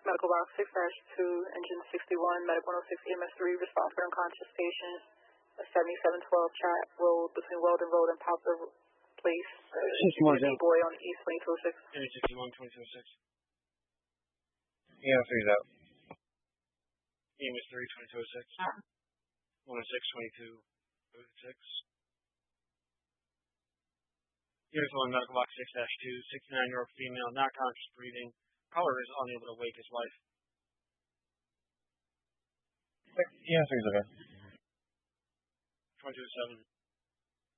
medical box 6-2, engine 61, medic 106, EMS 3, response for unconscious patient, 7712 chat road between Weldon Road and Poplar Place. Boy on East 2206. Unit 61, 2206. EMS 3's out. EMS 3, 2206. 106, 2206. Unit 1, medical box 6-2, 69-year-old female, not conscious, breathing. Caller is unable to wake his wife. EMS 3's okay. 2207.